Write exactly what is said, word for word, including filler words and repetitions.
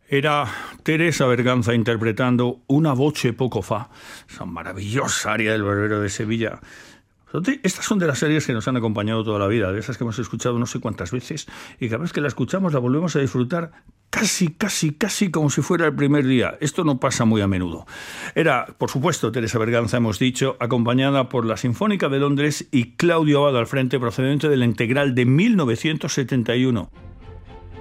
Era Teresa Berganza interpretando Una voce poco fa, esa maravillosa aria del Barbero de Sevilla. Estas son de las series que nos han acompañado toda la vida, de esas que hemos escuchado no sé cuántas veces, y cada vez que la escuchamos la volvemos a disfrutar casi, casi, casi como si fuera el primer día. Esto no pasa muy a menudo. Era, por supuesto, Teresa Berganza, hemos dicho, acompañada por la Sinfónica de Londres y Claudio Abbado al frente, procedente de la Integral de mil novecientos setenta y uno.